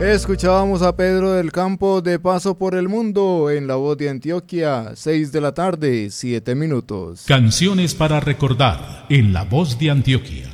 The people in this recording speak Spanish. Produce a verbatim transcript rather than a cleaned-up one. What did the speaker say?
Escuchábamos a Pedro del Campo de Paso por el Mundo en La Voz de Antioquia, seis de la tarde, siete minutos. Canciones para recordar en La Voz de Antioquia.